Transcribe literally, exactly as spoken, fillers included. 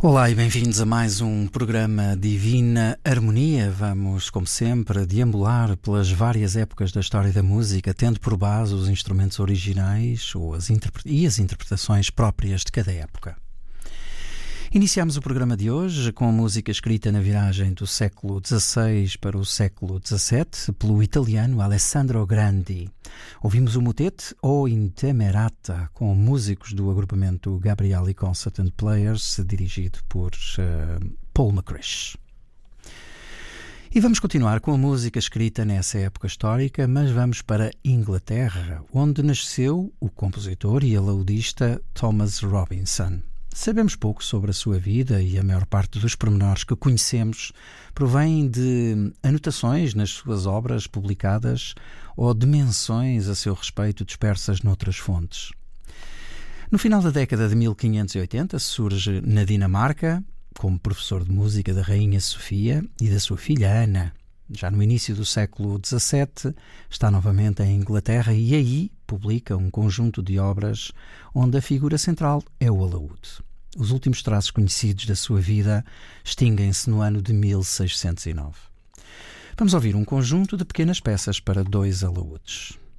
Olá e bem-vindos a mais um programa Divina Harmonia. Vamos, como sempre, deambular pelas várias épocas da história da música, tendo por base os instrumentos originais ou as interpre- e as interpretações próprias de cada época. Iniciamos o programa de hoje com a música escrita na viragem do século dezasseis para o século dezassete pelo italiano Alessandro Grandi. Ouvimos o motete O Intemerata com músicos do agrupamento Gabrieli Concert and Players, dirigido por uh, Paul McCrish. E vamos continuar com a música escrita nessa época histórica, mas vamos para Inglaterra, onde nasceu o compositor e alaudista Thomas Robinson. Sabemos pouco sobre a sua vida e a maior parte dos pormenores que conhecemos provém de anotações nas suas obras publicadas ou de menções a seu respeito dispersas noutras fontes. No final da década de mil quinhentos e oitenta surge na Dinamarca como professor de música da Rainha Sofia e da sua filha Ana. Já no início do século dezassete está novamente em Inglaterra e aí publica um conjunto de obras onde a figura central é o alaúde. Os últimos traços conhecidos da sua vida extinguem-se no ano de mil seiscentos e nove. Vamos ouvir um conjunto de pequenas peças para dois alaúdes.